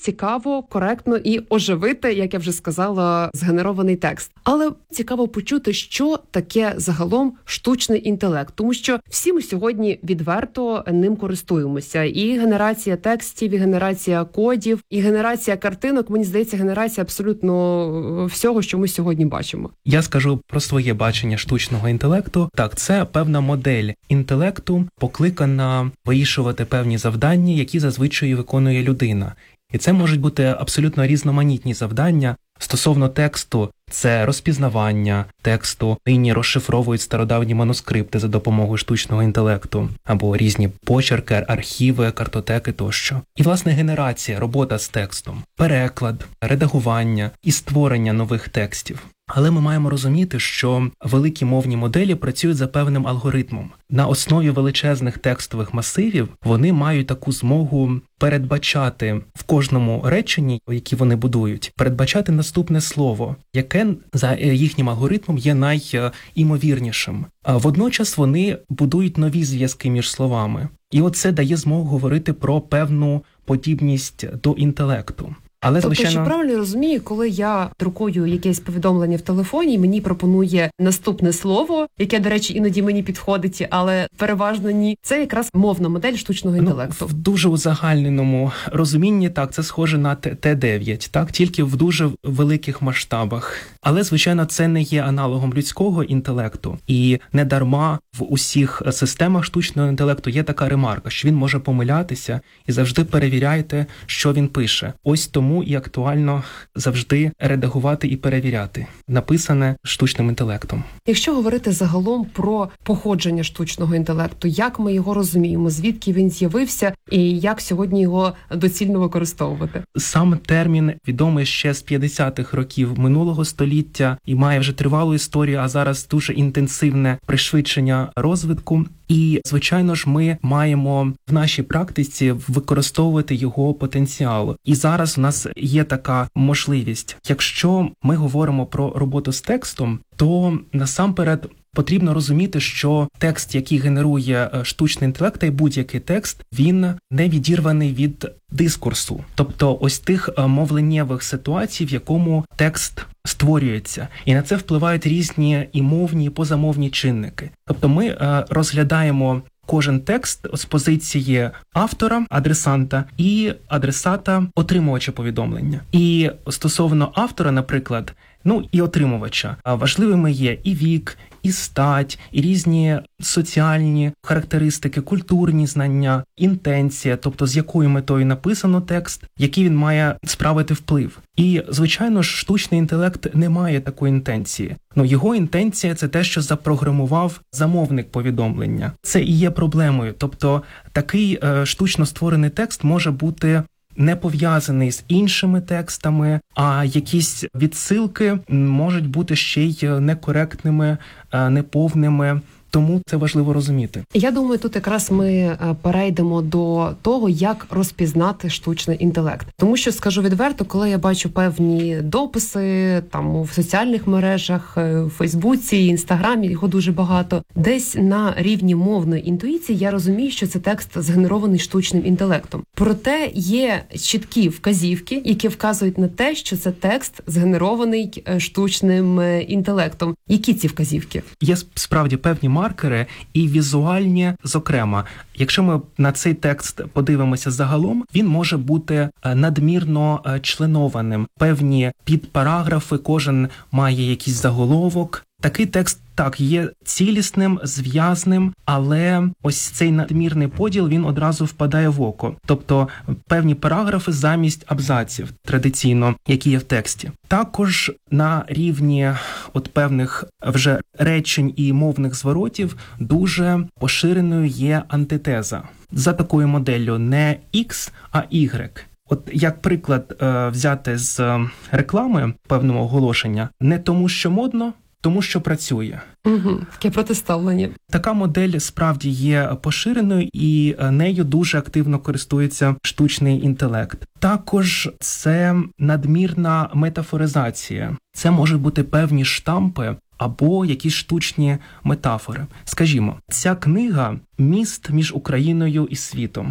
цікаво, коректно і оживити, як я вже сказала, згенерований текст. Але цікаво почути, що таке загалом штучний інтелект, тому що всі ми сьогодні відверто ним користуємося. І генерація текстів, і генерація кодів, і генерація картинок, мені здається, генерація абсолютно всього, що ми сьогодні бачимо. Я скажу про своє бачення штучного інтелекту. Так, це певна модель інтелекту, покликана вирішувати певні завдання, які зазвичай виконує людина. І це можуть бути абсолютно різноманітні завдання. Стосовно тексту, це розпізнавання тексту, нині розшифровують стародавні манускрипти за допомогою штучного інтелекту, або різні почерки, архіви, картотеки тощо. І, власне, генерація, робота з текстом, переклад, редагування і створення нових текстів. Але ми маємо розуміти, що великі мовні моделі працюють за певним алгоритмом. На основі величезних текстових масивів вони мають таку змогу передбачати в кожному реченні, які вони будують, передбачати наступне слово, яке за їхнім алгоритмом є найімовірнішим. А водночас вони будують нові зв'язки між словами. І оце дає змогу говорити про певну подібність до інтелекту. Але, звичайно... Тобто, чи правильно я розумію, коли я друкую якесь повідомлення в телефоні, мені пропонує наступне слово, яке, до речі, іноді мені підходить, але переважно ні. Це якраз мовна модель штучного інтелекту. В дуже узагальненому розумінні, так, це схоже на Т9, так, тільки в дуже великих масштабах. Але, звичайно, це не є аналогом людського інтелекту. І не дарма в усіх системах штучного інтелекту є така ремарка, що він може помилятися, і завжди перевіряйте, що він пише. Ось тому і актуально завжди редагувати і перевіряти написане штучним інтелектом. Якщо говорити загалом про походження штучного інтелекту, як ми його розуміємо, звідки він з'явився і як сьогодні його доцільно використовувати? Сам термін відомий ще з 50-х років минулого століття і має вже тривалу історію, а зараз дуже інтенсивне пришвидшення розвитку. І, звичайно ж, ми маємо в нашій практиці використовувати його потенціал. І зараз у нас є така можливість. Якщо ми говоримо про роботу з текстом, то насамперед потрібно розуміти, що текст, який генерує штучний інтелект, та й будь-який текст, він не відірваний від дискурсу. Тобто ось тих мовленнєвих ситуацій, в якому текст створюється. І на це впливають різні і мовні, і позамовні чинники. Тобто ми розглядаємо кожен текст з позиції автора, адресанта і адресата, отримувача повідомлення. І стосовно автора, наприклад, і отримувача, важливими є і вік, і стать, і різні соціальні характеристики, культурні знання, інтенція, тобто з якою метою написано текст, який він має справити вплив. І, звичайно ж, штучний інтелект не має такої інтенції. Його інтенція – це те, що запрограмував замовник повідомлення. Це і є проблемою. Тобто такий штучно створений текст може бути не пов'язаний з іншими текстами, а якісь відсилки можуть бути ще й некоректними, неповними. Тому це важливо розуміти. Я думаю, тут якраз ми перейдемо до того, як розпізнати штучний інтелект. Тому що, скажу відверто, коли я бачу певні дописи там в соціальних мережах, в Фейсбуці, Інстаграмі, його дуже багато, десь на рівні мовної інтуїції я розумію, що це текст згенерований штучним інтелектом. Проте є чіткі вказівки, які вказують на те, що це текст згенерований штучним інтелектом. Які ці вказівки? Є справді певні маркери і візуальні, зокрема. Якщо ми на цей текст подивимося загалом, він може бути надмірно членованим. Певні підпараграфи, кожен має якийсь заголовок. Такий текст, так, є цілісним, зв'язним, але ось цей надмірний поділ, він одразу впадає в око. Тобто певні параграфи замість абзаців, традиційно, які є в тексті. Також на рівні певних вже речень і мовних зворотів дуже поширеною є антитеза. За такою моделлю не X, а Y. Як приклад взяти з реклами певного оголошення, не тому, що модно, тому що працює. Таке протиставлення. Така модель справді є поширеною і нею дуже активно користується штучний інтелект. Також це надмірна метафоризація. Це можуть бути певні штампи або якісь штучні метафори. Скажімо, ця книга – міст між Україною і світом.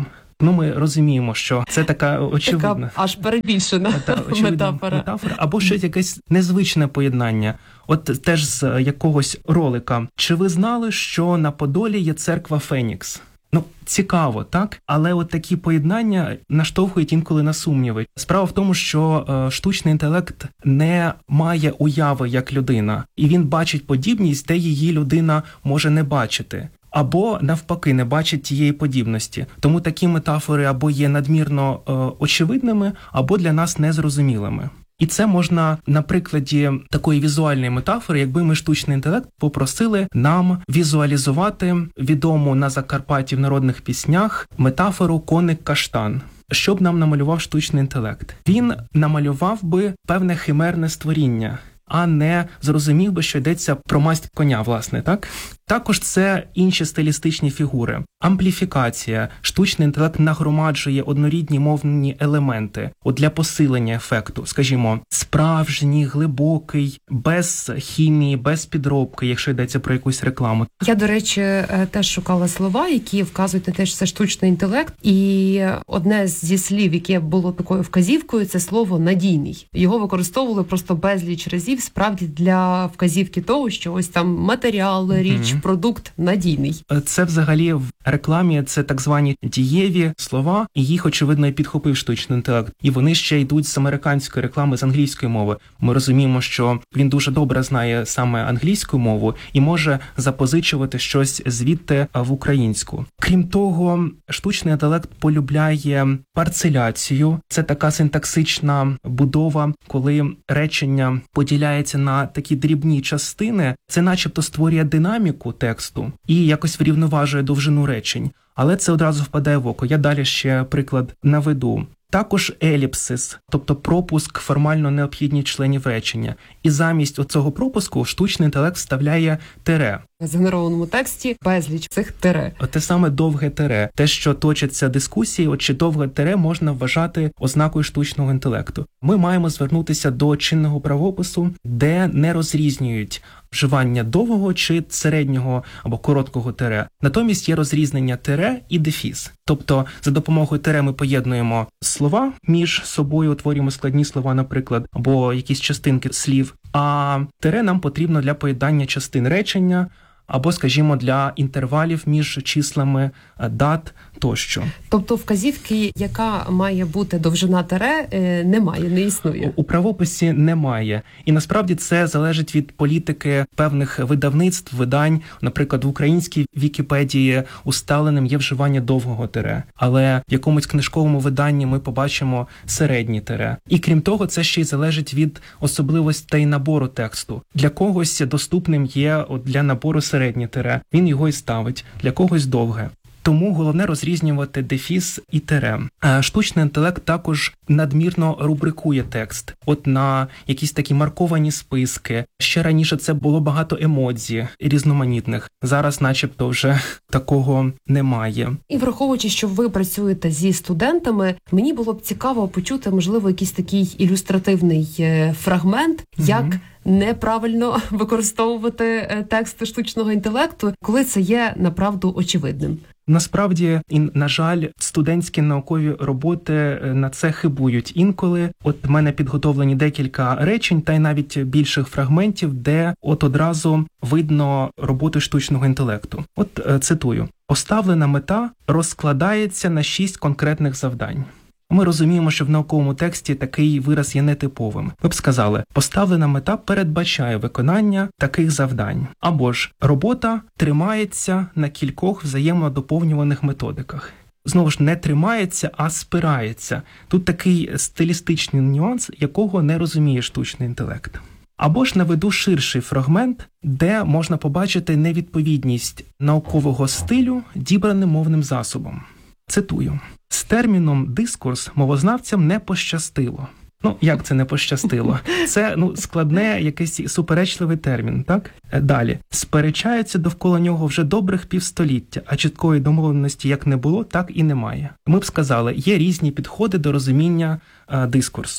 Ми розуміємо, що це така очевидна. Така аж перебільшена метафора. Або щось якесь незвичне поєднання. От теж з якогось ролика. Чи ви знали, що на Подолі є церква Фенікс? Цікаво, так? Але от такі поєднання наштовхують інколи на сумніви. Справа в тому, що штучний інтелект не має уяви як людина. І він бачить подібність, де її людина може не бачити. Або, навпаки, не бачить тієї подібності. Тому такі метафори або є надмірно очевидними, або для нас незрозумілими. І це можна на прикладі такої візуальної метафори, якби ми штучний інтелект попросили нам візуалізувати відому на Закарпатті в народних піснях метафору «коник-каштан». Що б нам намалював штучний інтелект? Він намалював би певне химерне створіння, а не зрозумів би, що йдеться про масть коня, власне, так? Також це інші стилістичні фігури. Ампліфікація. Штучний інтелект нагромаджує однорідні мовні елементи для посилення ефекту. Скажімо, справжній, глибокий, без хімії, без підробки, якщо йдеться про якусь рекламу. Я, до речі, теж шукала слова, які вказують на те, що це штучний інтелект. І одне зі слів, яке було такою вказівкою, це слово «надійний». Його використовували просто безліч разів, справді, для вказівки того, що ось там матеріал, річ, продукт надійний. Це взагалі в рекламі це так звані дієві слова, і їх, очевидно, і підхопив штучний інтелект. І вони ще йдуть з американської реклами, з англійської мови. Ми розуміємо, що він дуже добре знає саме англійську мову і може запозичувати щось звідти в українську. Крім того, штучний інтелект полюбляє парцеляцію. Це така синтаксична будова, коли речення поділяється на такі дрібні частини. Це начебто створює динаміку тексту і якось врівноважує довжину речень. Але це одразу впадає в око. Я далі ще приклад наведу. Також еліпсис, тобто пропуск формально необхідних членів речення. І замість оцього пропуску штучний інтелект вставляє тире. В згенерованому тексті безліч цих тире. Те саме довге тире. Те, що точаться дискусії, чи довге тире можна вважати ознакою штучного інтелекту. Ми маємо звернутися до чинного правопису, де не розрізнюють вживання довгого чи середнього або короткого тире. Натомість є розрізнення тире і дефіс. Тобто за допомогою тире ми поєднуємо слова між собою, утворюємо складні слова, наприклад, або якісь частинки слів, а тире нам потрібно для поєднання частин речення, або, скажімо, для інтервалів між числами, дат тощо. Тобто вказівки, яка має бути довжина тире, немає, не існує? У правописі немає. І насправді це залежить від політики певних видавництв, видань. Наприклад, в українській Вікіпедії усталеним є вживання довгого тире. Але в якомусь книжковому виданні ми побачимо середнє тире. І крім того, це ще й залежить від особливостей набору тексту. Для когось доступним є для набору середнє тире. Він його і ставить. Для когось довге. Тому головне розрізнювати дефіс і тире. Штучний інтелект також надмірно рубрикує текст. От на якісь такі марковані списки. Ще раніше це було багато емодзі різноманітних. Зараз начебто вже такого немає. І враховуючи, що ви працюєте зі студентами, мені було б цікаво почути, можливо, якийсь такий ілюстративний фрагмент, як неправильно використовувати тексти штучного інтелекту, коли це є направду очевидним. Насправді, і, на жаль, студентські наукові роботи на це хибують інколи. От в мене підготовлені декілька речень, та й навіть більших фрагментів, де от одразу видно роботу штучного інтелекту. От цитую. «Поставлена мета розкладається на 6 конкретних завдань». Ми розуміємо, що в науковому тексті такий вираз є нетиповим. Ми б сказали, поставлена мета передбачає виконання таких завдань. Або ж робота тримається на кількох взаємодоповнюваних методиках. Знову ж, не тримається, а спирається. Тут такий стилістичний нюанс, якого не розуміє штучний інтелект. Або ж наведу ширший фрагмент, де можна побачити невідповідність наукового стилю дібраним мовним засобом. Цитую. З терміном «дискурс» мовознавцям не пощастило. Як це не пощастило? Це, складне, якийсь суперечливий термін, так? Далі. Сперечаються довкола нього вже добрих півстоліття, а чіткої домовленості як не було, так і немає. Ми б сказали, є різні підходи до розуміння дискурсу.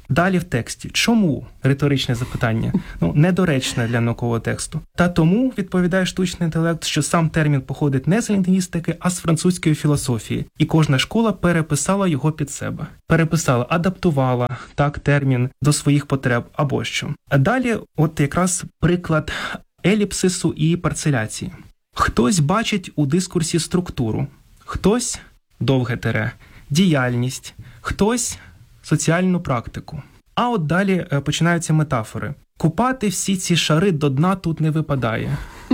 Далі в тексті. Чому? Риторичне запитання. Недоречне для наукового тексту. Та тому, відповідає штучний інтелект, що сам термін походить не з лінгвістики, а з французької філософії. І кожна школа переписала його під себе. Переписала, адаптувала термін до своїх потреб або що. А далі от якраз приклад еліпсису і парцеляції. Хтось бачить у дискурсі структуру, хтось довге тире, діяльність, хтось соціальну практику. А от далі починаються метафори. Купати всі ці шари до дна тут не випадає.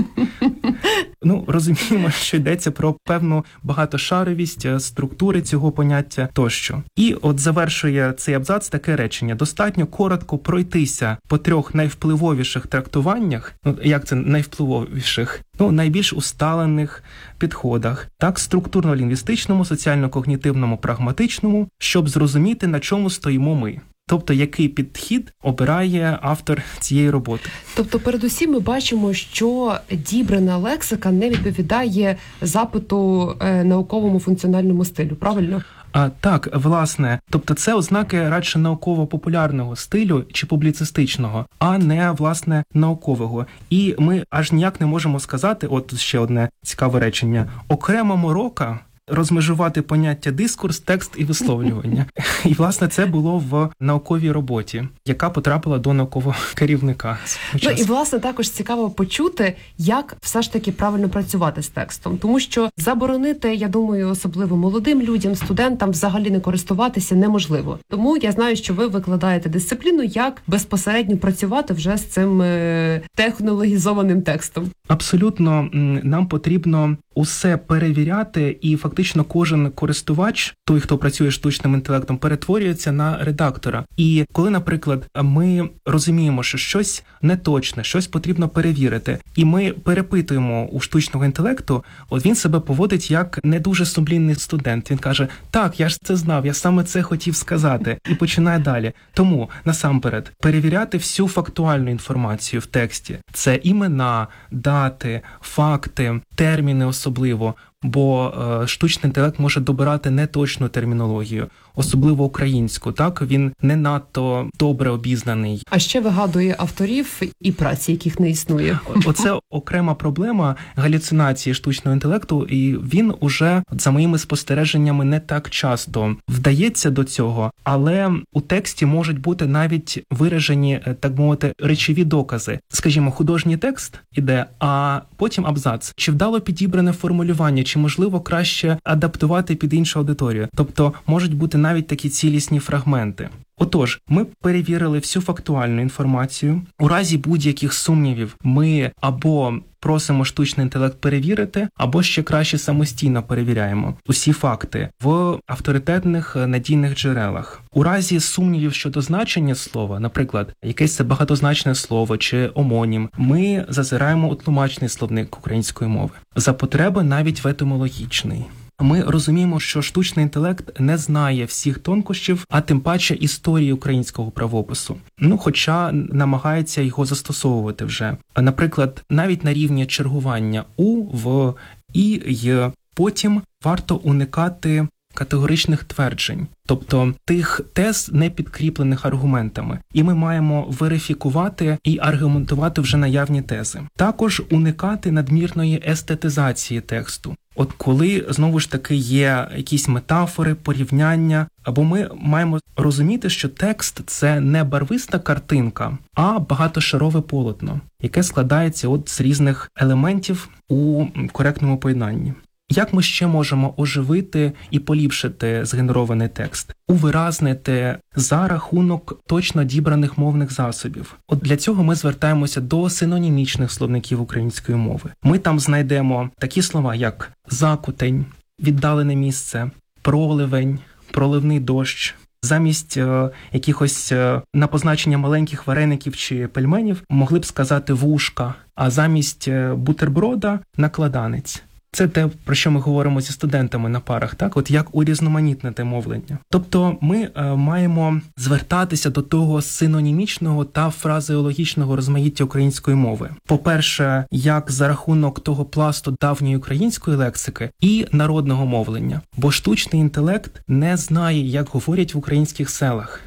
Розуміємо, що йдеться про певну багатошаровість структури цього поняття тощо. І от завершує цей абзац таке речення. Достатньо коротко пройтися по 3 найвпливовіших трактуваннях, як це найвпливовіших? Найбільш усталених підходах, структурно-лінгвістичному, соціально-когнітивному, прагматичному, щоб зрозуміти, на чому стоїмо ми. Тобто, який підхід обирає автор цієї роботи. Тобто, передусім ми бачимо, що дібрана лексика не відповідає запиту науковому функціональному стилю, правильно? Так, власне. Тобто це ознаки радше науково-популярного стилю чи публіцистичного, а не, власне, наукового. І ми аж ніяк не можемо сказати, от ще одне цікаве речення, окрема морока розмежувати поняття дискурс, текст і висловлювання. І, власне, це було в науковій роботі, яка потрапила до наукового керівника. І, власне, також цікаво почути, як все ж таки правильно працювати з текстом. Тому що заборонити, я думаю, особливо молодим людям, студентам взагалі не користуватися неможливо. Тому я знаю, що ви викладаєте дисципліну, як безпосередньо працювати вже з цим технологізованим текстом. Абсолютно, нам потрібно усе перевіряти, і фактично кожен користувач, той, хто працює штучним інтелектом, перетворюється на редактора. І коли, наприклад, ми розуміємо, що щось неточне, щось потрібно перевірити, і ми перепитуємо у штучного інтелекту, от він себе поводить як не дуже сумлінний студент. Він каже, так, я ж це знав, я саме це хотів сказати, і починає далі. Тому, насамперед, перевіряти всю фактуальну інформацію в тексті. Це імена, дати, факти, терміни особливо, бо штучний інтелект може добирати неточну термінологію, особливо українську, він не надто добре обізнаний. А ще вигадує авторів і праці, яких не існує. Оце окрема проблема галюцинації штучного інтелекту, і він уже, за моїми спостереженнями, не так часто вдається до цього, але у тексті можуть бути навіть виражені, так мовити, речові докази. Скажімо, художній текст іде, а потім абзац. Чи вдало підібране формулювання, чи можливо краще адаптувати під іншу аудиторію. Тобто можуть бути навіть такі цілісні фрагменти. Отож, ми перевірили всю фактуальну інформацію. У разі будь-яких сумнівів ми або просимо штучний інтелект перевірити, або ще краще самостійно перевіряємо усі факти в авторитетних надійних джерелах. У разі сумнівів щодо значення слова, наприклад, якесь це багатозначне слово чи омонім, ми зазираємо у тлумачний словник української мови. За потреби навіть в етимологічний. Ми розуміємо, що штучний інтелект не знає всіх тонкощів, а тим паче історії українського правопису. Хоча намагається його застосовувати вже. Наприклад, навіть на рівні чергування у, в, і, й. Потім варто уникати категоричних тверджень, тобто тих тез, не підкріплених аргументами. І ми маємо верифікувати і аргументувати вже наявні тези. Також уникати надмірної естетизації тексту. От коли, знову ж таки, є якісь метафори, порівняння, або ми маємо розуміти, що текст – це не барвиста картинка, а багатошарове полотно, яке складається з різних елементів у коректному поєднанні. Як ми ще можемо оживити і поліпшити згенерований текст? Увиразнити за рахунок точно дібраних мовних засобів. От для цього ми звертаємося до синонімічних словників української мови. Ми там знайдемо такі слова, як закутень, віддалене місце, проливень, проливний дощ. Замість якихось на позначення маленьких вареників чи пельменів могли б сказати вушка, а замість бутерброда – накладанець. Це те, про що ми говоримо зі студентами на парах, от як урізноманітнити мовлення. Тобто ми маємо звертатися до того синонімічного та фразеологічного розмаїття української мови. По-перше, як за рахунок того пласту давньої української лексики і народного мовлення. Бо штучний інтелект не знає, як говорять в українських селах.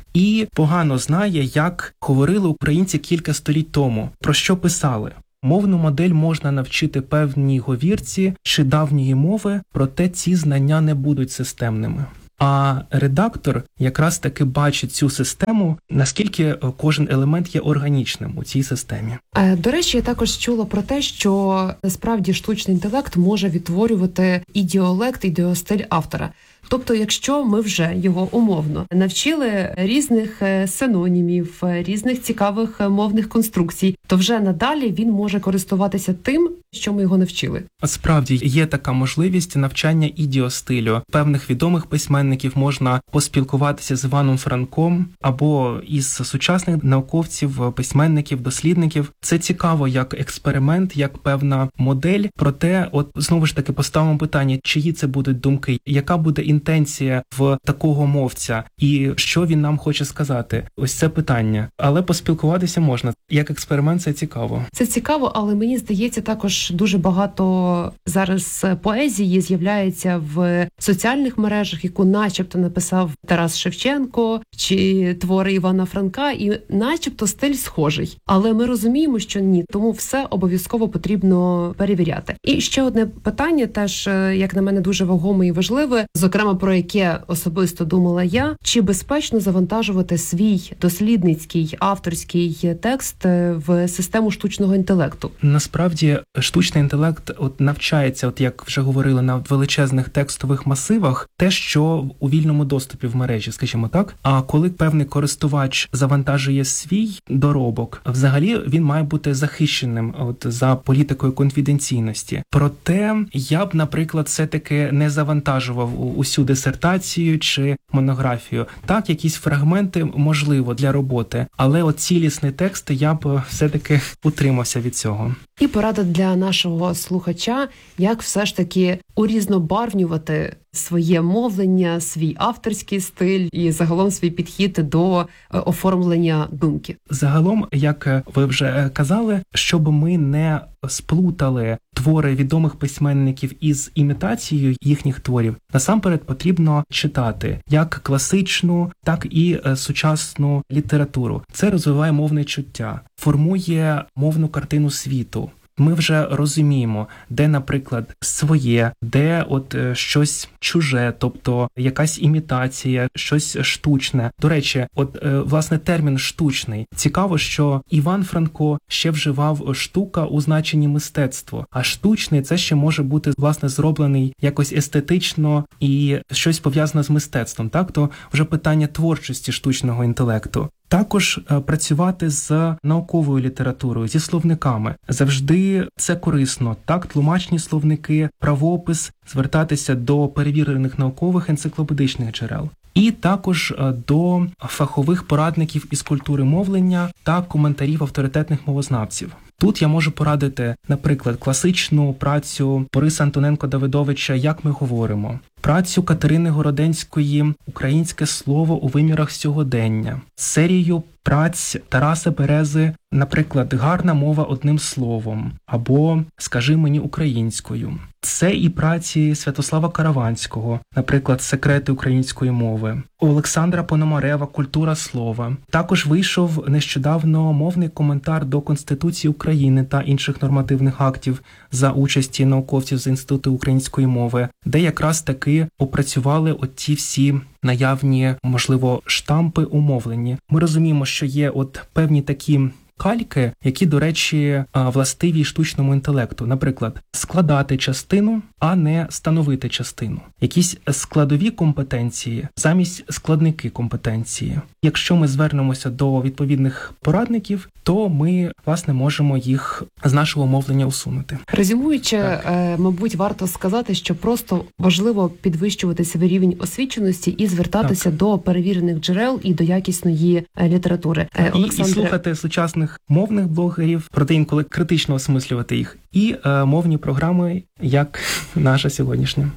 і погано знає, як говорили українці кілька століть тому, про що писали. Мовну модель можна навчити певній говірці чи давньої мови, проте ці знання не будуть системними. А редактор якраз таки бачить цю систему, наскільки кожен елемент є органічним у цій системі. До речі, я також чула про те, що насправді штучний інтелект може відтворювати ідіолект, ідіостиль автора. Тобто, якщо ми вже його умовно навчили різних синонімів, різних цікавих мовних конструкцій, то вже надалі він може користуватися тим, що ми його навчили. Справді, є така можливість навчання ідіостилю. Певних відомих письменників можна поспілкуватися з Іваном Франком або із сучасних науковців, письменників, дослідників. Це цікаво як експеримент, як певна модель. Проте, от знову ж таки поставимо питання, чиї це будуть думки, яка буде інтенція в такого мовця і що він нам хоче сказати. Ось це питання. Але поспілкуватися можна. Як експеримент це цікаво. Це цікаво, але мені здається, також дуже багато зараз поезії з'являється в соціальних мережах, яку начебто написав Тарас Шевченко чи твори Івана Франка, і начебто стиль схожий. Але ми розуміємо, що ні, тому все обов'язково потрібно перевіряти. І ще одне питання, теж, як на мене, дуже вагоме і важливе, зокрема, про яке особисто думала я, чи безпечно завантажувати свій дослідницький, авторський текст в систему штучного інтелекту? Насправді, штучний інтелект навчається, як вже говорили, на величезних текстових масивах, те, що у вільному доступі в мережі, скажімо так. А коли певний користувач завантажує свій доробок, взагалі він має бути захищеним за політикою конфіденційності. Проте я б, наприклад, все-таки не завантажував усю дисертацію чи монографію. Так, якісь фрагменти можливо для роботи, але цілісний текст я б все-таки утримався від цього. І порада для нашого слухача, як все ж таки урізнобарвнювати своє мовлення, свій авторський стиль і загалом свій підхід до оформлення думки. Загалом, як ви вже казали, щоб ми не сплутали твори відомих письменників із імітацією їхніх творів, насамперед потрібно читати як класичну, так і сучасну літературу. Це розвиває мовне чуття, формує мовну картину світу. Ми вже розуміємо, де, наприклад, своє, де щось чуже, тобто якась імітація, щось штучне. До речі, власне, термін «штучний». Цікаво, що Іван Франко ще вживав «штука» у значенні мистецтво, а «штучний» – це ще може бути, власне, зроблений якось естетично і щось пов'язане з мистецтвом. Так, то вже питання творчості штучного інтелекту. Також працювати з науковою літературою, зі словниками. Завжди це корисно. Так, тлумачні словники, правопис, звертатися до перевірених наукових енциклопедичних джерел. І також до фахових порадників із культури мовлення та коментарів авторитетних мовознавців. Тут я можу порадити, наприклад, класичну працю Бориса Антоненко-Давидовича «Як ми говоримо», працю Катерини Городенської «Українське слово у вимірах сьогодення», серію праць Тараса Берези, наприклад, «Гарна мова одним словом» або «Скажи мені українською». Це і праці Святослава Караванського, наприклад, «Секрети української мови», Олександра Пономарева «Культура слова». Також вийшов нещодавно мовний коментар до Конституції України та інших нормативних актів за участі науковців з Інституту української мови, де якраз таки опрацювали оці всі наявні, можливо, штампи у мовленні. Ми розуміємо, що є певні такі кальки, які, до речі, властиві штучному інтелекту. Наприклад, складати частину, а не становити частину. Якісь складові компетенції замість складники компетенції. Якщо ми звернемося до відповідних порадників, то ми, власне, можемо їх з нашого мовлення усунути. Резюмуючи, мабуть, варто сказати, що просто важливо підвищувати свій рівень освіченості і звертатися до перевірених джерел і до якісної літератури. І слухати сучасних мовних блогерів, проте інколи критично осмислювати їх, і мовні програми, як наша сьогоднішня.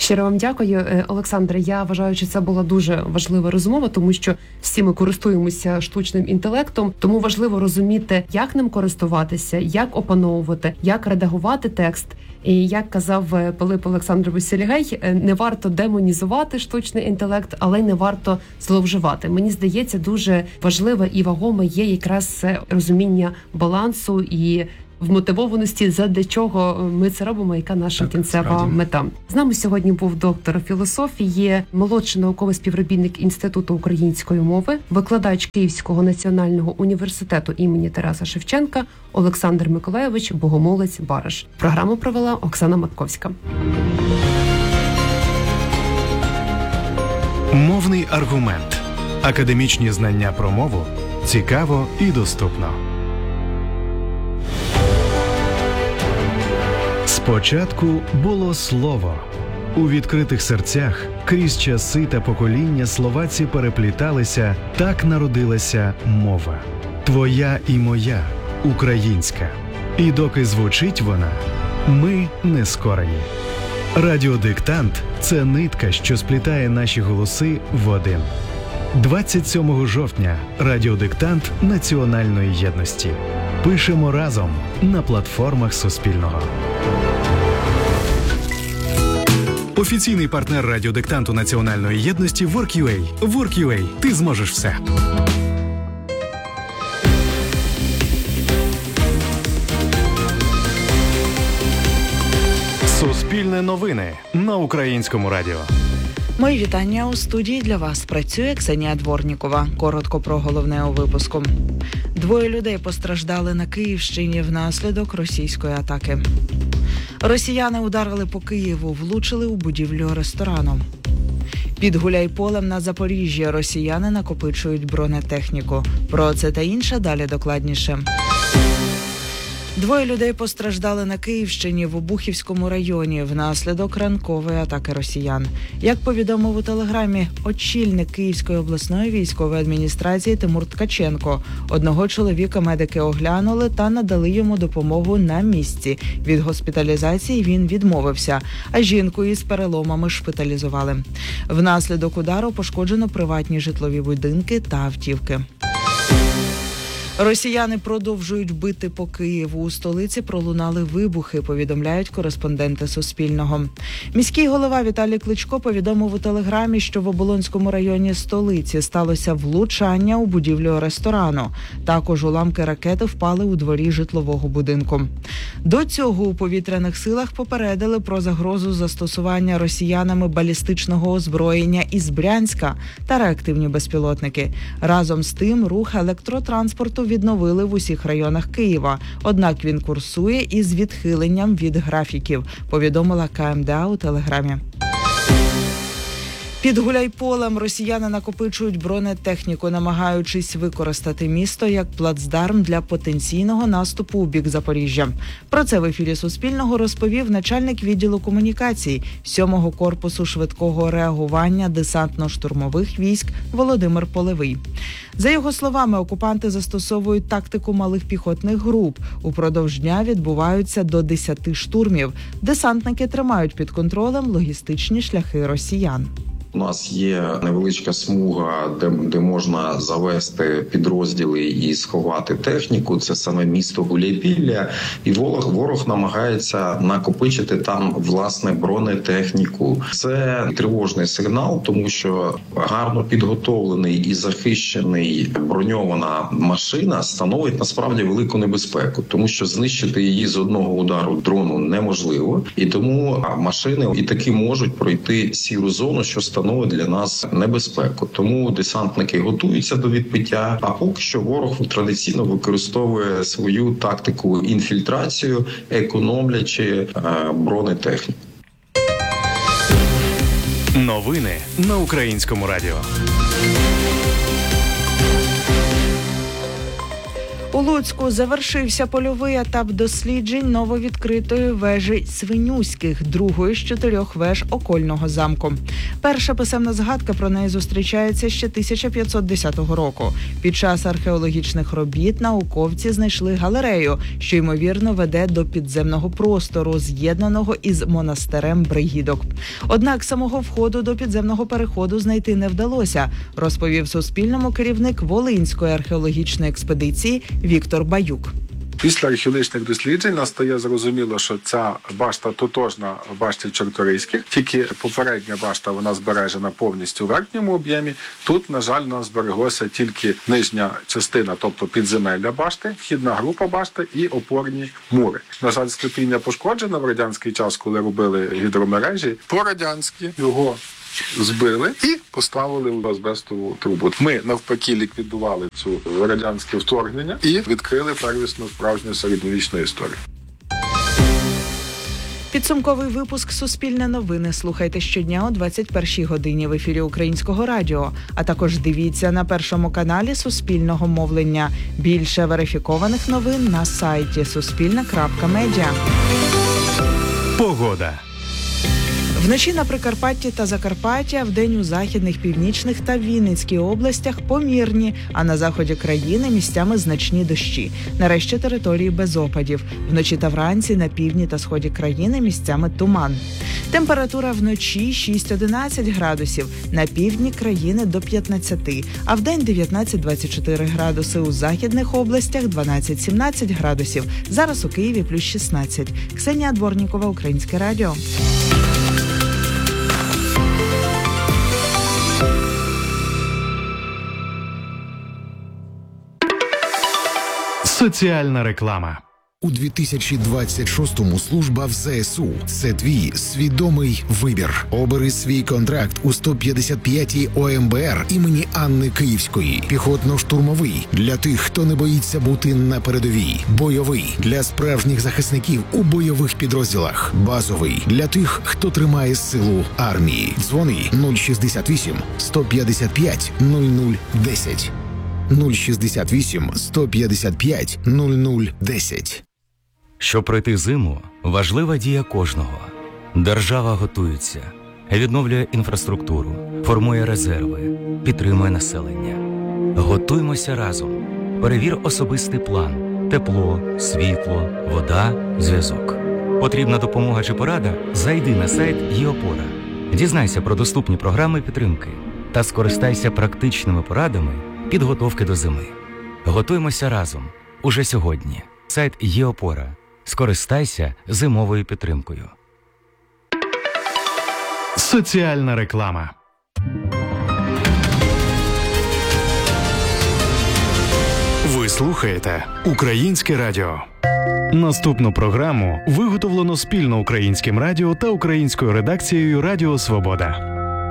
Щиро вам дякую, Олександре. Я вважаю, що це була дуже важлива розмова, тому що всі ми користуємося штучним інтелектом, тому важливо розуміти, як ним користуватися, як опановувати, як редагувати текст. І як казав Пилип Олександрович Сільгей, не варто демонізувати штучний інтелект, але й не варто зловживати. Мені здається, дуже важливе і вагоме є якраз розуміння балансу і вмотивованості, задля чого ми це робимо, яка наша кінцева мета. З нами сьогодні був доктор філософії, молодший науковий співробітник Інституту української мови, викладач Київського національного університету імені Тараса Шевченка Олександр Миколайович Богомолець-Бариш. Програму провела Оксана Матковська. Мовний аргумент. Академічні знання про мову цікаво і доступно. Спочатку було слово. У відкритих серцях крізь часи та покоління слова ці перепліталися, так народилася мова. Твоя і моя, українська. І доки звучить вона, ми не скорені. Радіодиктант – це нитка, що сплітає наші голоси в один. 27 жовтня радіодиктант Національної єдності. Пишемо разом на платформах Суспільного. Офіційний партнер радіодиктанту Національної єдності Work.ua. Work.ua. Ти зможеш все. Суспільне новини на Українському радіо. Мої вітання. У студії для вас працює Ксенія Дворнікова. Коротко про головне у випуску. 2 людей постраждали на Київщині внаслідок російської атаки. Росіяни ударили по Києву, влучили у будівлю ресторану. Під Гуляйполем на Запоріжжі росіяни накопичують бронетехніку. Про це та інше далі докладніше. 2 людей постраждали на Київщині в Обухівському районі внаслідок ранкової атаки росіян. Як повідомив у Телеграмі очільник Київської обласної військової адміністрації Тимур Ткаченко, одного чоловіка медики оглянули та надали йому допомогу на місці. Від госпіталізації він відмовився, а жінку із переломами шпиталізували. Внаслідок удару пошкоджено приватні житлові будинки та автівки. Росіяни продовжують бити по Києву. У столиці пролунали вибухи, повідомляють кореспонденти Суспільного. Міський голова Віталій Кличко повідомив у Телеграмі, що в Оболонському районі столиці сталося влучання у будівлю ресторану. Також уламки ракети впали у дворі житлового будинку. До цього у повітряних силах попередили про загрозу застосування росіянами балістичного озброєння із Брянська та реактивні безпілотники. Разом з тим, рух електротранспорту відновили в усіх районах Києва, однак він курсує із відхиленням від графіків, повідомила КМДА у Телеграмі. Під Гуляйполем росіяни накопичують бронетехніку, намагаючись використати місто як плацдарм для потенційного наступу у бік Запоріжжя. Про це в ефірі Суспільного розповів начальник відділу комунікацій 7-го корпусу швидкого реагування десантно-штурмових військ Володимир Полевий. За його словами, окупанти застосовують тактику малих піхотних груп. Упродовж дня відбуваються до 10 штурмів. Десантники тримають під контролем логістичні шляхи росіян. У нас є невеличка смуга, де можна завести підрозділи і сховати техніку. Це саме місто Гуляйпілля. І ворог намагається накопичити там, власне, бронетехніку. Це тривожний сигнал, тому що гарно підготовлений і захищений броньована машина становить насправді велику небезпеку, тому що знищити її з одного удару дрону неможливо. І тому машини і таки можуть пройти сіру зону, що становить для нас небезпеку. Тому десантники готуються до відбиття, а поки що ворог традиційно використовує свою тактику інфільтрацію, економлячи бронетехніку. Новини на Українському радіо. У Луцьку завершився польовий етап досліджень нововідкритої вежі Свинюських, другої з 4 веж окольного замку. Перша писемна згадка про неї зустрічається ще 1510 року. Під час археологічних робіт науковці знайшли галерею, що, ймовірно, веде до підземного простору, з'єднаного із монастирем Бригідок. Однак самого входу до підземного переходу знайти не вдалося, розповів Суспільному керівник Волинської археологічної експедиції Віктор Баюк. Після археологічних досліджень нам стає зрозуміло, що ця башта тотожна башті Чорторийських, тільки попередня башта, вона збережена повністю у верхньому об'ємі. Тут, на жаль, у нас збереглося тільки нижня частина, тобто підземелля башти, вхідна група башти і опорні мури. На жаль, склепіння пошкоджено в радянський час, коли робили гідромережі. По-радянськи його збили і поставили в азбестову трубу. Ми, навпаки, ліквідували цю радянське вторгнення і відкрили первісну справжню середньовічну історію. Підсумковий випуск «Суспільне новини» слухайте щодня о 21-й годині в ефірі Українського радіо, а також дивіться на Першому каналі Суспільного мовлення. Більше верифікованих новин на сайті suspilne.media. Погода. Вночі на Прикарпатті та Закарпатті, а вдень у західних, північних та Вінницькій областях помірні, а на заході країни місцями значні дощі. Нарешті території без опадів. Вночі та вранці на півдні та сході країни місцями туман. Температура вночі 6-11 градусів, на півдні країни до 15, а вдень 19-24 градуси, у західних областях 12-17 градусів. Зараз у Києві плюс 16. Ксенія Дворнікова, Українське радіо. Соціальна реклама. У 2026-му служба в ЗСУ – це твій свідомий вибір. Обери свій контракт у 155-й ОМБР імені Анни Київської. Піхотно-штурмовий – для тих, хто не боїться бути на передовій. Бойовий – для справжніх захисників у бойових підрозділах. Базовий – для тих, хто тримає силу армії. Дзвони 068 155 0010. 068 155 0010. Щоб пройти зиму, важлива дія кожного. Держава готується, відновлює інфраструктуру, формує резерви, підтримує населення. Готуймося разом. Перевір особистий план. Тепло, світло, вода, зв'язок. Потрібна допомога чи порада? Зайди на сайт ЄОПОРА. Дізнайся про доступні програми підтримки та скористайся практичними порадами підготовки до зими. Готуймося разом. Уже сьогодні. Сайт ЄОПОРА. Скористайся зимовою підтримкою. Соціальна реклама. Ви слухаєте Українське радіо. Наступну програму виготовлено спільно Українським радіо та українською редакцією Радіо Свобода.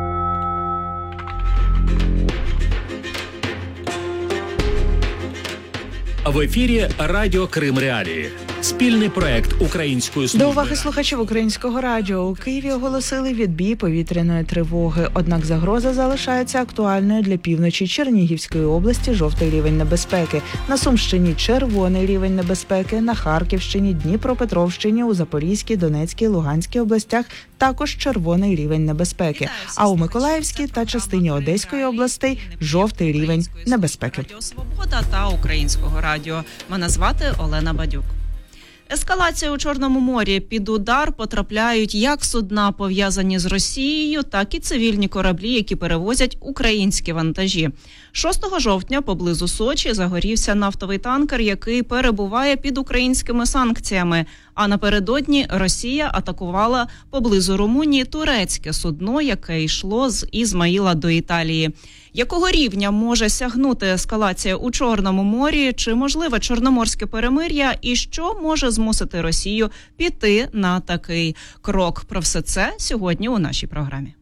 В ефірі Радіо Крим Реалії. Спільний проект Української служби. До уваги слухачів Українського радіо. У Києві оголосили відбій повітряної тривоги. Однак загроза залишається актуальною для півночі Чернігівської області, жовтий рівень небезпеки. На Сумщині червоний рівень небезпеки, на Харківщині, Дніпропетровщині, у Запорізькій, Донецькій, Луганській областях також червоний рівень небезпеки. А у Миколаївській та частині Одеської областей жовтий рівень небезпеки. Радіо Свобода та Українського радіо. Мене звати Олена Бадюк. Ескалація у Чорному морі. Під удар потрапляють як судна, пов'язані з Росією, так і цивільні кораблі, які перевозять українські вантажі. 6 жовтня поблизу Сочі загорівся нафтовий танкер, який перебуває під українськими санкціями. А напередодні Росія атакувала поблизу Румунії турецьке судно, яке йшло з Ізмаїла до Італії. Якого рівня може сягнути ескалація у Чорному морі? Чи можливе чорноморське перемир'я? І що може змусити Росію піти на такий крок? Про все це сьогодні у нашій програмі.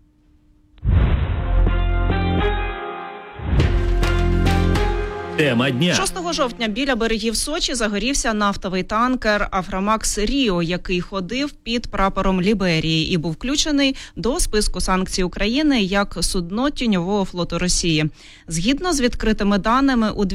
Тема дня. 6 жовтня біля берегів Сочі загорівся нафтовий танкер «Афрамакс Ріо», який ходив під прапором Ліберії і був включений до списку санкцій України як судно тіньового флоту Росії. Згідно з відкритими даними, у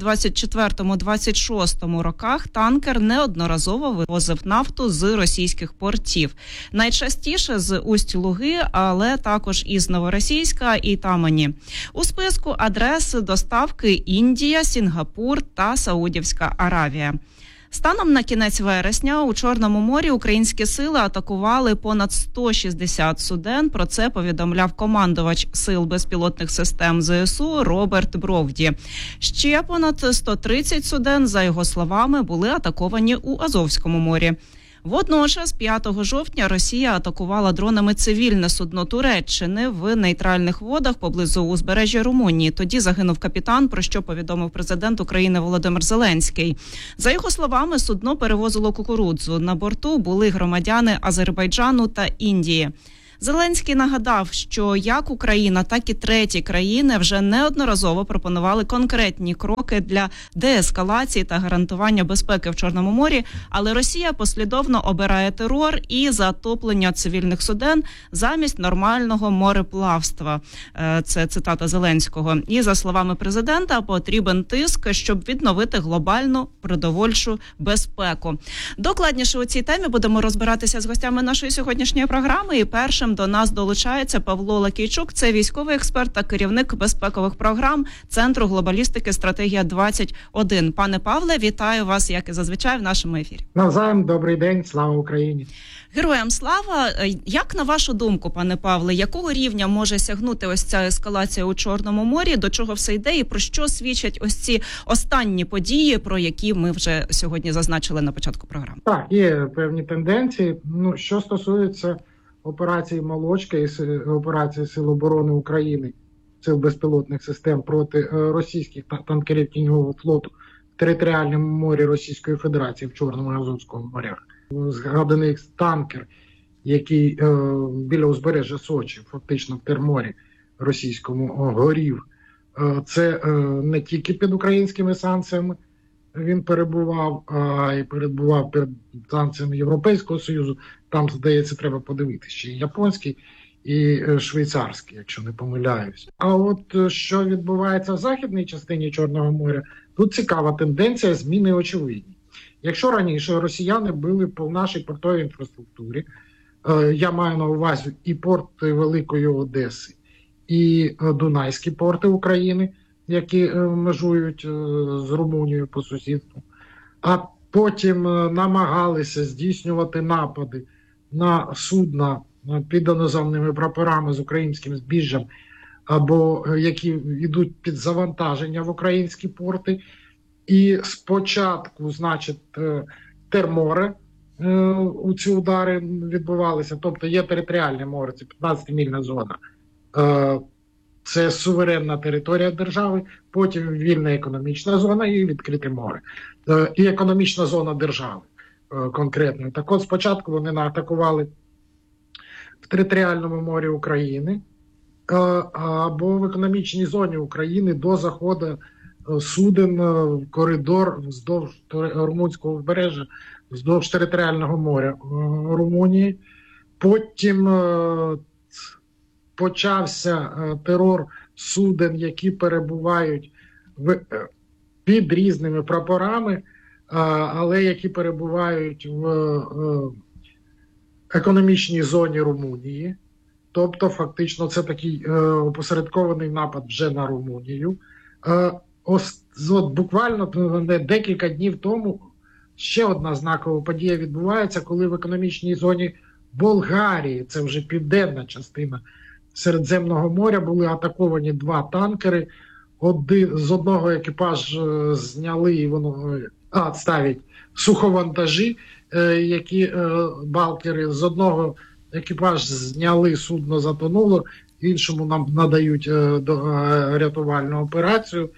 2024-2026 роках танкер неодноразово вивозив нафту з російських портів. Найчастіше з Усть-Луги, але також із Новоросійська і Тамані. У списку адрес доставки Індія, Сінгапур та Саудівська Аравія. Станом на кінець вересня у Чорному морі українські сили атакували понад 160 суден. Про це повідомляв командувач Сил безпілотних систем ЗСУ Роберт Бровді. Ще понад 130 суден, за його словами, були атаковані у Азовському морі. Водночас, 5 жовтня Росія атакувала дронами цивільне судно Туреччини в нейтральних водах поблизу узбережжя Румунії. Тоді загинув капітан, про що повідомив президент України Володимир Зеленський. За його словами, судно перевозило кукурудзу. На борту були громадяни Азербайджану та Індії. Зеленський нагадав, що як Україна, так і треті країни вже неодноразово пропонували конкретні кроки для деескалації та гарантування безпеки в Чорному морі, але Росія послідовно обирає терор і затоплення цивільних суден замість нормального мореплавства. Це цитата Зеленського. І, за словами президента, потрібен тиск, щоб відновити глобальну продовольчу безпеку. Докладніше у цій темі будемо розбиратися з гостями нашої сьогоднішньої програми. І першим до нас долучається Павло Лакійчук, це військовий експерт та керівник безпекових програм Центру глобалістики «Стратегія-21». Пане Павле, вітаю вас, як і зазвичай, в нашому ефірі. Навзаєм, добрий день, слава Україні. Героям слава. Як, на вашу думку, пане Павле, якого рівня може сягнути ось ця ескалація у Чорному морі, до чого все йде і про що свідчать ось ці останні події, про які ми вже сьогодні зазначили на початку програми? Так, є певні тенденції. Що стосується операції «Молочка» і операції Сил оборони України, Сил безпілотних систем проти російських танкерів тіньового флоту в територіальному морі Російської Федерації в Чорному і Азовському морях. Згаданий танкер, який біля узбережжя Сочі, фактично в Терморі російському, горів. Це не тільки під українськими санкціями він перебував, а й перебував під санкціями Європейського Союзу. Там, здається, треба подивитися, ще і японський, і швейцарський, якщо не помиляюсь. А от що відбувається в західній частині Чорного моря, тут цікава тенденція, зміни очевидні. Якщо раніше росіяни били по нашій портовій інфраструктурі, я маю на увазі і порти Великої Одеси, і Дунайські порти України, які межують з Румунією по сусідству, а потім намагалися здійснювати напади на судна під іноземними прапорами з українським збіжжям, або які йдуть під завантаження в українські порти. І спочатку, значить, Терморе у ці удари відбувалися, тобто є територіальне море, це 15-мільна зона. Це суверенна територія держави, потім вільна економічна зона і відкрите море. І економічна зона держави конкретно. Так от спочатку вони наатакували в територіальному морі України або в економічній зоні України до заходу суден в коридор вздовж Румунського узбережжя, вздовж територіального моря Румунії. Потім почався терор суден, які перебувають під різними прапорами, але які перебувають в економічній зоні Румунії. Тобто, фактично, це такий опосередкований напад вже на Румунію. Буквально декілька днів тому ще одна знакова подія відбувається, коли в економічній зоні Болгарії, це вже південна частина Середземного моря, були атаковані два танкери. З одного екіпаж зняли і воно ставить суховантажі, які балкери. З одного екіпаж зняли, судно затонуло, іншому нам надають рятувальну операцію.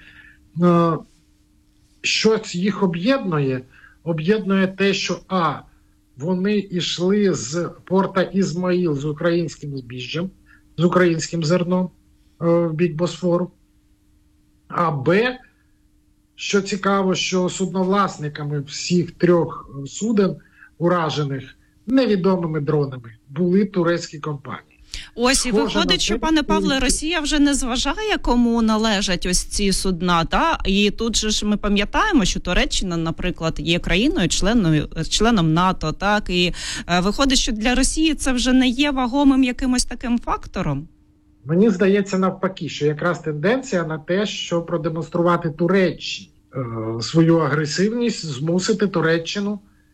Щось їх об'єднує? Об'єднує те, що вони йшли з порта Ізмаїл з українським збіжжям, з українським зерном в бік Босфору, а Що цікаво, що судновласниками всіх 3 суден, уражених невідомими дронами, були турецькі компанії. Ось і виходить, що, пане Павле, Росія вже не зважає, кому належать ось ці судна, та? І тут же ж ми пам'ятаємо, що Туреччина, наприклад, є країною, членом НАТО, так? І виходить, що для Росії це вже не є вагомим якимось таким фактором? Мені здається навпаки, що якраз тенденція на те, що продемонструвати Туреччині свою агресивність, змусити Туреччину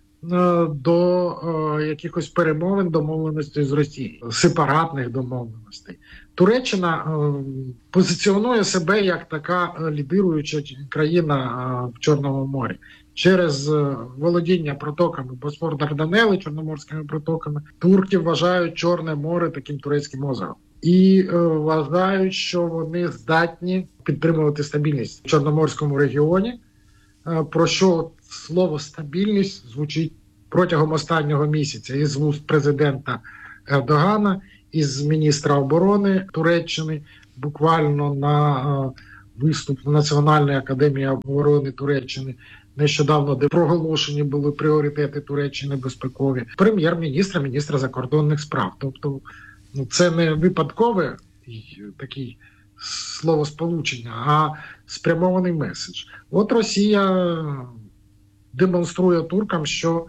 до якихось перемовин, домовленостей з Росією, сепаратних домовленостей. Туреччина позиціонує себе як така лідируюча країна в Чорному морі. Через володіння протоками Босфор-Дарданели, Чорноморськими протоками, турки вважають Чорне море таким турецьким озером. І вважають, що вони здатні підтримувати стабільність в Чорноморському регіоні, про що слово «стабільність» звучить протягом останнього місяця із вуст президента Ердогана, із міністра оборони Туреччини, буквально на виступ в Національній академії оборони Туреччини, нещодавно, де проголошені були пріоритети Туреччини безпекові, прем'єр-міністра, міністра закордонних справ. Тобто це не випадкове такий словосполучення, а спрямований меседж. От Росія демонструє туркам, що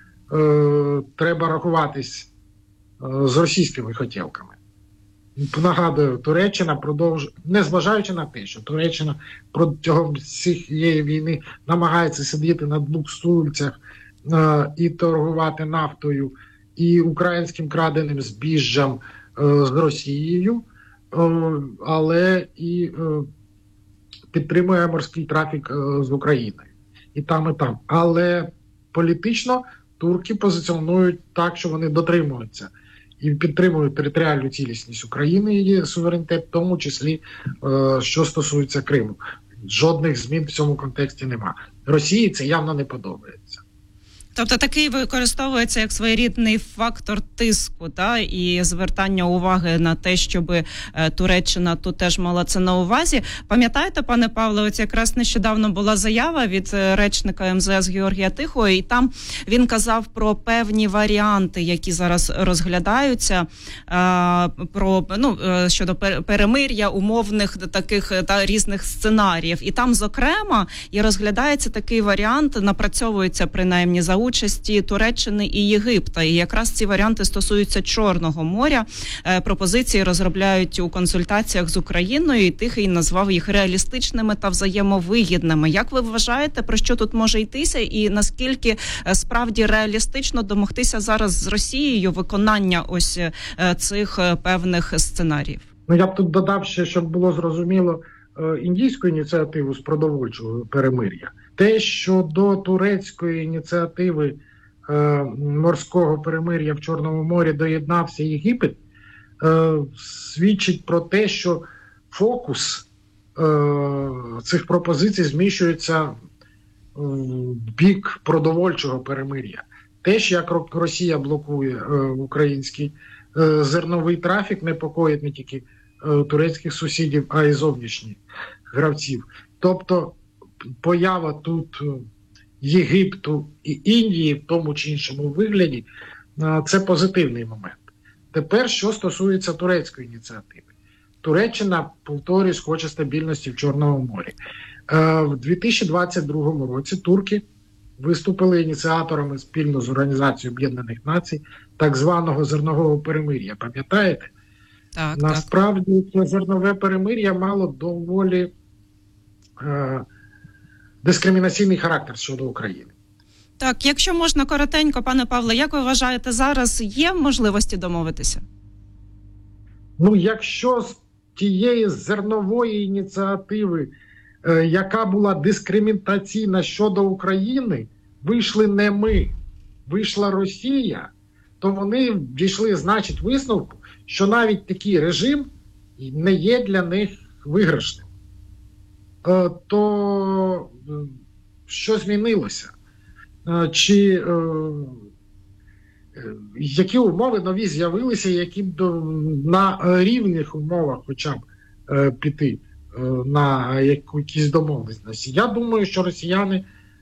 треба рахуватись з російськими хотілками. Нагадую, Туреччина незважаючи на те, що Туреччина протягом цієї війни намагається сидіти на 2 стульцях і торгувати нафтою, і українським краденим збіжжям з Росією, але і підтримує морський трафік з Україною. І там, і там. Але політично турки позиціонують так, що вони дотримуються і підтримують територіальну цілісність України і її суверенітет, в тому числі, що стосується Криму. Жодних змін в цьому контексті немає. Росії це явно не подобається. Тобто такий використовується як своєрідний фактор тиску, та, і звертання уваги на те, щоб Туреччина тут теж мала це на увазі. Пам'ятаєте, пане Павле, ось якраз нещодавно була заява від речника МЗС Георгія Тихого, і там він казав про певні варіанти, які зараз розглядаються, щодо перемир'я, умовних таких та різних сценаріїв. І там, зокрема, і розглядається такий варіант, напрацьовується принаймні за участі Туреччини і Єгипта. І якраз ці варіанти стосуються Чорного моря. Пропозиції розробляють у консультаціях з Україною, і Тихий назвав їх реалістичними та взаємовигідними. Як ви вважаєте, про що тут може йтися і наскільки справді реалістично домогтися зараз з Росією виконання ось цих певних сценаріїв? Я б тут додав ще, щоб було зрозуміло, індійську ініціативу з продовольчого перемир'я. Те, що до турецької ініціативи морського перемир'я в Чорному морі доєднався Єгипет, свідчить про те, що фокус цих пропозицій зміщується в бік продовольчого перемир'я. Теж, як Росія блокує український зерновий трафік, непокоїть не тільки турецьких сусідів, а й зовнішніх гравців. Тобто поява тут Єгипту і Індії в тому чи іншому вигляді – це позитивний момент. Тепер, що стосується турецької ініціативи. Туреччина, повторюсь, хоче стабільності в Чорному морі. В 2022 році турки виступили ініціаторами спільно з Організацією Об'єднаних Націй так званого зернового перемир'я. Пам'ятаєте? Так, насправді, це зернове перемир'я мало доволі дискримінаційний характер щодо України. Так, якщо можна коротенько, пане Павле, як ви вважаєте, зараз є можливості домовитися? Якщо з тієї зернової ініціативи, яка була дискримінаційна щодо України, вийшли не ми, вийшла Росія, то вони дійшли, значить, висновку, що навіть такий режим не є для них виграшним. То що змінилося? Які умови нові з'явилися, які на рівних умовах хоча б піти на якісь домовленості. Я думаю, що росіяни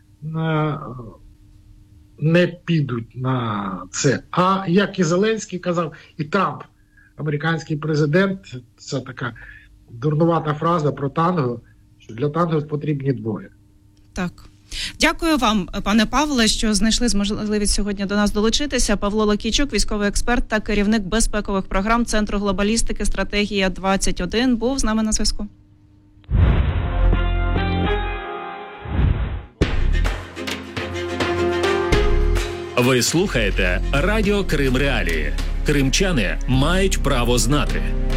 не підуть на це. А як і Зеленський казав, і Трамп, американський президент, це така дурнувата фраза про танго, що для танго потрібні двоє. Так. Дякую вам, пане Павле, що знайшли можливість сьогодні до нас долучитися. Павло Локійчук, військовий експерт та керівник безпекових програм Центру глобалістики «Стратегія 21», був з нами на зв'язку. Ви слухаєте Радіо Крим Реалії. Кримчани мають право знати.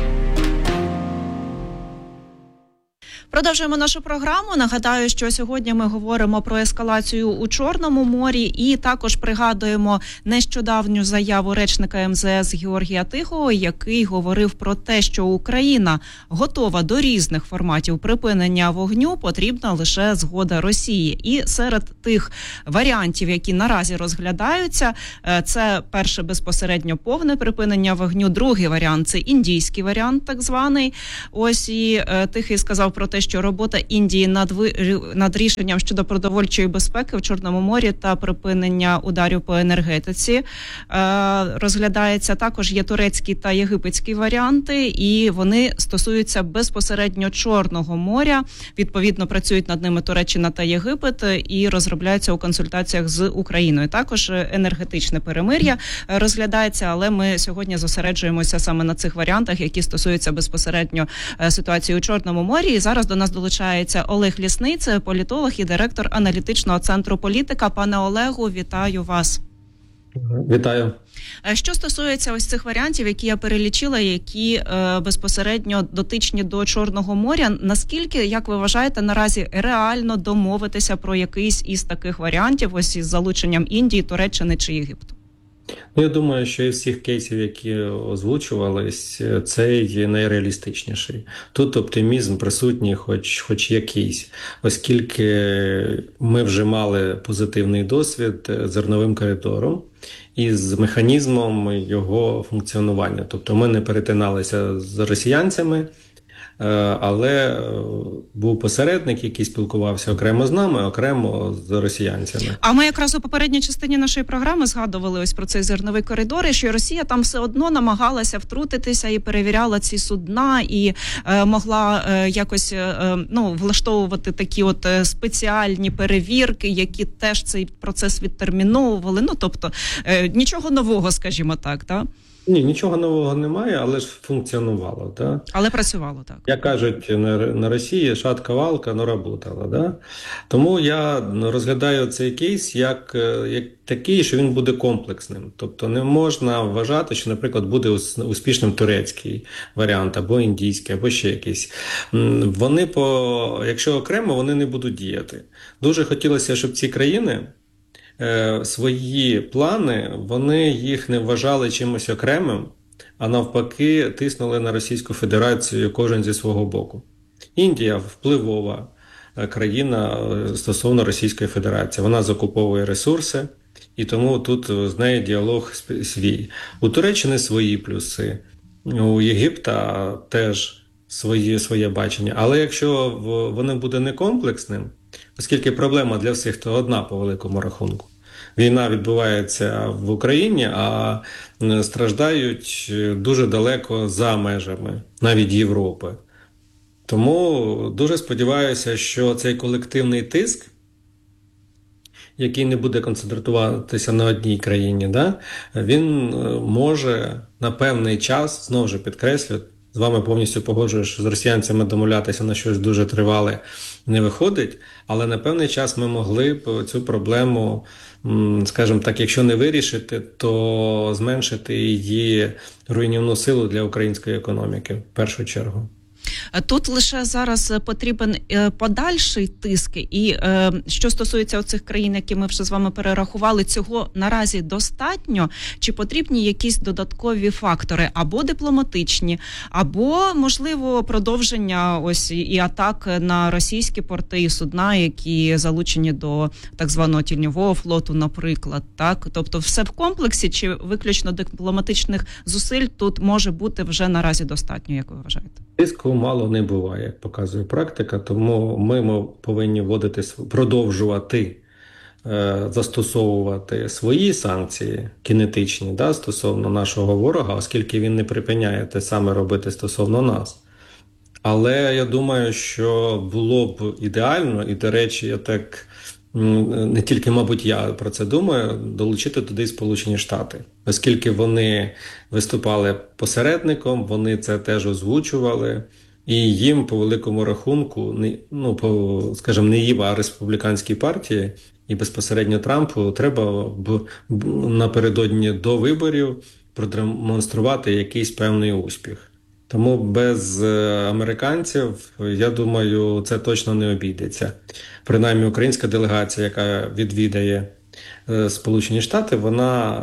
Продовжуємо нашу програму. Нагадаю, що сьогодні ми говоримо про ескалацію у Чорному морі і також пригадуємо нещодавню заяву речника МЗС Георгія Тихого, який говорив про те, що Україна готова до різних форматів припинення вогню, потрібна лише згода Росії. І серед тих варіантів, які наразі розглядаються, це перше безпосередньо повне припинення вогню, другий варіант – це індійський варіант, так званий. Ось і Тихий сказав про те, що робота Індії над рішенням щодо продовольчої безпеки в Чорному морі та припинення ударів по енергетиці розглядається. Також є турецький та єгипетський варіанти, і вони стосуються безпосередньо Чорного моря. Відповідно, працюють над ними Туреччина та Єгипет і розробляються у консультаціях з Україною. Також енергетичне перемир'я розглядається, але ми сьогодні зосереджуємося саме на цих варіантах, які стосуються безпосередньо ситуації у Чорному морі. І зараз до нас долучається Олег Лісний, це політолог і директор аналітичного центру «Політика». Пане Олегу, вітаю вас. Вітаю. Що стосується ось цих варіантів, які я перелічила, які безпосередньо дотичні до Чорного моря, наскільки, як ви вважаєте, наразі реально домовитися про якийсь із таких варіантів, ось із залученням Індії, Туреччини чи Єгипту? Я думаю, що із всіх кейсів, які озвучувались, цей найреалістичніший. Тут оптимізм присутній хоч якийсь, оскільки ми вже мали позитивний досвід з зерновим коридором і з механізмом його функціонування. Тобто ми не перетиналися з росіянцями, але був посередник, який спілкувався окремо з нами, окремо з росіянцями. А ми якраз у попередній частині нашої програми згадували ось про цей зерновий коридор, і що Росія там все одно намагалася втрутитися і перевіряла ці судна, і могла якось влаштовувати такі от спеціальні перевірки, які теж цей процес відтерміновували. Ну, тобто, нічого нового, скажімо так, так? Ні, нічого нового немає, але ж функціонувало, так? Але працювало, так. Як кажуть на Росії, шатка-валка, но работала, да? Тому я розглядаю цей кейс як такий, що він буде комплексним. Тобто не можна вважати, що, наприклад, буде успішним турецький варіант, або індійський, або ще якийсь. Вони, якщо окремо, вони не будуть діяти. Дуже хотілося, щоб ці країни свої плани, вони їх не вважали чимось окремим, а навпаки тиснули на Російську Федерацію кожен зі свого боку. Індія впливова країна стосовно Російської Федерації. Вона закуповує ресурси, і тому тут з нею діалог свій. У Туреччини свої плюси, у Єгипта теж своє бачення. Але якщо воно буде не комплексним, оскільки проблема для всіх то одна по великому рахунку. Війна відбувається в Україні, а страждають дуже далеко за межами, навіть Європи. Тому дуже сподіваюся, що цей колективний тиск, який не буде концентруватися на одній країні, він може на певний час, знову ж підкреслюю, з вами повністю погоджуюсь, що з росіянцями домовлятися на щось дуже тривале не виходить, але на певний час ми могли б цю проблему, скажімо так, якщо не вирішити, то зменшити її руйнівну силу для української економіки в першу чергу. Тут лише зараз потрібен подальший тиск, і що стосується оцих країн, які ми вже з вами перерахували, цього наразі достатньо? Чи потрібні якісь додаткові фактори, або дипломатичні, або, можливо, продовження ось і атак на російські порти і судна, які залучені до так званого тіньового флоту, наприклад, так? Тобто все в комплексі, чи виключно дипломатичних зусиль тут може бути вже наразі достатньо, як ви вважаєте? Тиску мало не буває, як показує практика. Тому ми повинні продовжувати застосовувати свої санкції кінетичні, стосовно нашого ворога, оскільки він не припиняє те саме робити стосовно нас. Але я думаю, що було б ідеально, і, до речі, я так, не тільки, мабуть, я про це думаю, долучити туди і Сполучені Штати. Оскільки вони виступали посередником, вони це теж озвучували, і їм по великому рахунку, не їм, а республіканській партії і безпосередньо Трампу треба б напередодні до виборів продемонструвати якийсь певний успіх. Тому без американців, я думаю, це точно не обійдеться. Принаймні, українська делегація, яка відвідає Сполучені Штати, вона,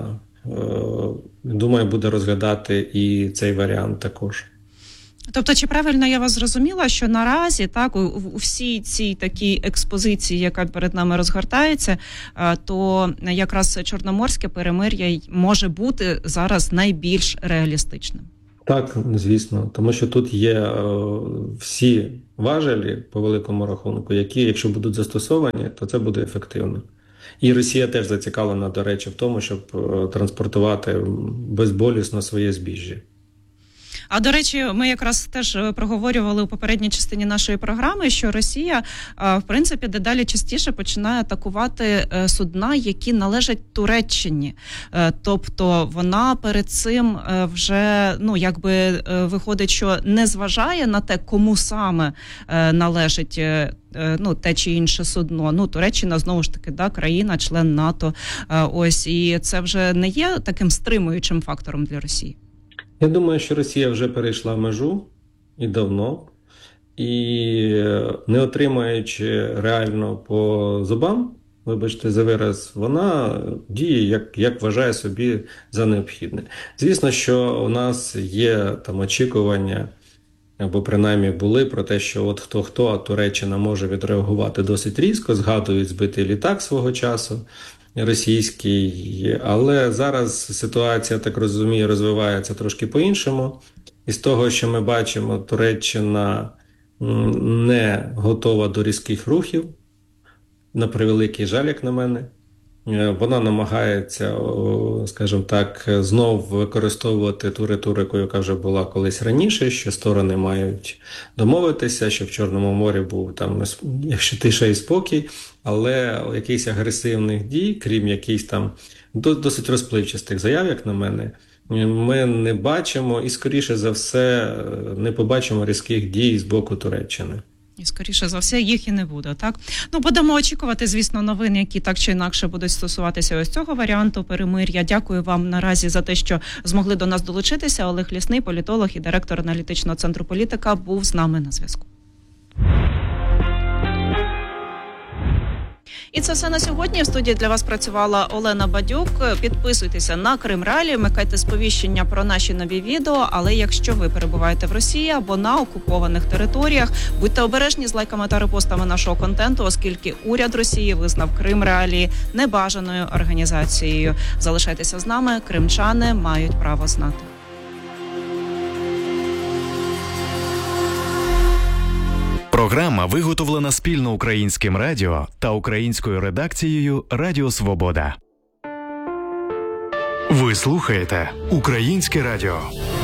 думаю, буде розглядати і цей варіант також. Тобто, чи правильно я вас зрозуміла, що наразі так у всій цій такій експозиції, яка перед нами розгортається, то якраз чорноморське перемир'я може бути зараз найбільш реалістичним? Так, звісно, тому що тут є всі важелі по великому рахунку, які, якщо будуть застосовані, то це буде ефективно. І Росія теж зацікавлена, до речі, в тому, щоб транспортувати безболісно своє збіжжя. А, до речі, ми якраз теж проговорювали у попередній частині нашої програми, що Росія, в принципі, дедалі частіше починає атакувати судна, які належать Туреччині. Тобто вона перед цим вже, виходить, що не зважає на те, кому саме належить те чи інше судно. Туреччина, знову ж таки, країна, член НАТО. І це вже не є таким стримуючим фактором для Росії. Я думаю, що Росія вже перейшла межу і давно, і не отримуючи реально по зубам, вибачте за вираз, вона діє, як вважає собі за необхідне. Звісно, що у нас є там очікування, або принаймні були, про те, що от хто-хто, а Туреччина може відреагувати досить різко, згадують збитий літак свого часу, російський, але зараз ситуація, так розумію, розвивається трошки по-іншому. І з того, що ми бачимо, Туреччина не готова до різких рухів, на превеликий жаль, як на мене. Вона намагається, скажімо так, знов використовувати ту риторику, яка вже була колись раніше, що сторони мають домовитися, що в Чорному морі був там, якщо тиша і спокій, але якихось агресивних дій, крім якихось там досить розпливчастих заяв, як на мене, ми не бачимо і, скоріше за все, не побачимо різких дій з боку Туреччини. І, скоріше за все, їх і не буде, так? Будемо очікувати, звісно, новин, які так чи інакше будуть стосуватися ось цього варіанту перемир'я. Дякую вам наразі за те, що змогли до нас долучитися. Олег Лісний, політолог і директор аналітичного центру «Політика», був з нами на зв'язку. І це все на сьогодні. В студії для вас працювала Олена Бадюк. Підписуйтеся на Крим Реалії, вмикайте сповіщення про наші нові відео. Але якщо ви перебуваєте в Росії або на окупованих територіях, будьте обережні з лайками та репостами нашого контенту, оскільки уряд Росії визнав Крим Реалії небажаною організацією. Залишайтеся з нами, кримчани мають право знати. Програма виготовлена спільно Українським радіо та українською редакцією Радіо Свобода. Ви слухаєте Українське радіо.